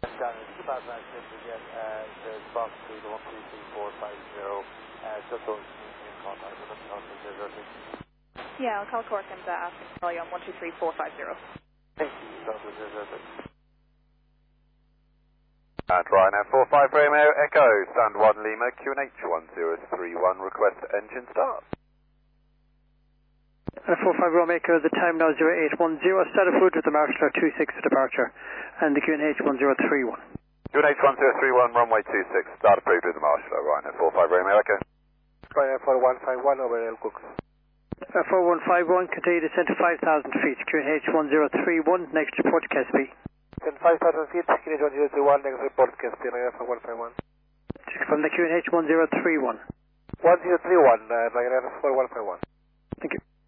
Down in 2006 again, the box to the 123450, just those in contact with us. Yeah, I'll call Cork and ask him to call you on 123450. Thank you, Douglas. At Ryanair 45 Romeo Echo, Stand 1 Lima, QNH 1031, request engine start. 45 Romeo Echo, the time now 0810, status route with the Marshall 26 for departure, and the QNH 1031. QNH 1031, runway 26, start approved with the Marshall, Ryanair 45 Romeo Echo. Ryanair 4151 over Elcook. 4151, continue to descend to 5,000 feet, QNH 1031, next report to Kesby. Then 5,000 feet, QNH 1031, next report to Kesby, Ryanair 4151. From the QNH 1031. 1031, Ryanair 4151. Thank you.